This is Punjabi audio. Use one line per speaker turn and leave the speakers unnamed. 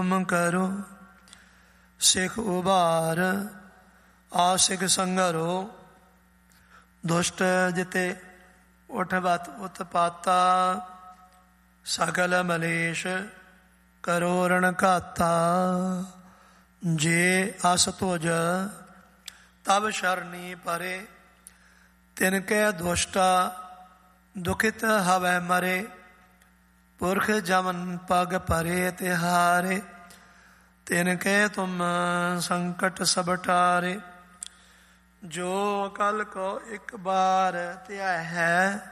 ਕਰੋ ਸਿੱਖ ਉਬਾਰ ਆਸਿਕ ਸੰਗਰੋ। ਦੁਸ਼ਟ ਜਿਤੇ ਉਠਵਤ ਉਤਪਾਤਾ ਸਗਲ ਮਲੇਸ਼ ਕਰੋ ਰਣ ਘਾਤਾ। ਜੇ ਅਸ ਤੁਜ ਤਬ ਸ਼ਰਨੀ ਪਰੇ ਤਿਨ ਕੈ ਦੁਸ਼ਟਾ ਦੁਖਿਤ ਹਵੈ ਮਰੇ। ਪੁਰਖ ਜਮਨ ਪਗ ਪਰੇ ਤਿਹਾਰੇ ਤਿਨ ਕੈ ਤੁਮ ਸੰਕਟ ਸਭ ਟਾਰੇ। ਜੋ ਅਕਲ ਕੋ ਇੱਕ ਬਾਰ ਧਿਆਇ ਹੈ